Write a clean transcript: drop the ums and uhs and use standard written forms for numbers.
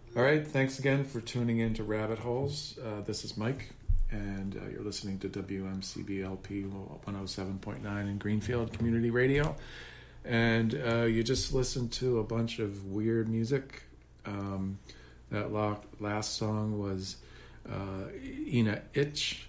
All right, thanks again for tuning in to Rabbit Holes. This is Mike, and you're listening to WMCBLP 107.9 in Greenfield Community Radio. And you just listened to a bunch of weird music. That last song was Ina Ich